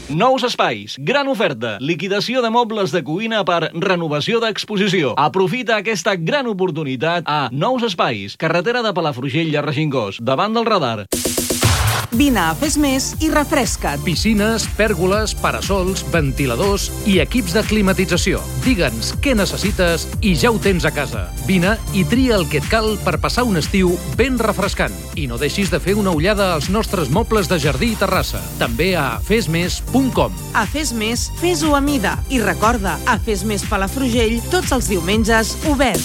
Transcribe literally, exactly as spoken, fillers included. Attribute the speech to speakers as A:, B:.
A: Nous espais, gran oferta, liquidació de mobles de cuina per renovació d'exposició. Aprofita aquesta gran oportunitat a Nous Espais, carretera de Palafrugell a Regingós, davant del radar.
B: Vine a Fes Més i refresca't.
C: Piscines, pèrgoles, parasols, ventiladors i equips de climatització. Digue'ns què necessites i ja ho tens a casa. Vine i tria el que et cal per passar un estiu ben refrescant. I no deixis de fer una ullada als nostres mobles de jardí i terrassa. També a fes més punt com.
B: A Fes Més, fes-ho a mida. I recorda, a Fes Més Palafrugell, tots els diumenges, obert.